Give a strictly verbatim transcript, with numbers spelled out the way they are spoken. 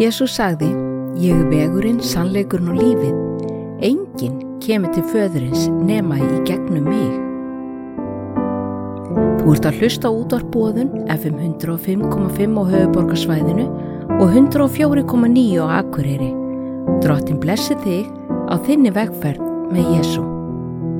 Jesús sagði, ég er vegurinn, sannleikurinn og lífið. Enginn kemur til föðurins nema í gegnum mig. Þú ert að hlusta á útvarpboðun F M hundrað og fimm komma fimm á höfuðborgarsvæðinu og hundrað og fjögur komma níu á Akureyri. Drottinn blessi þig á þinni vegferð með Jesú.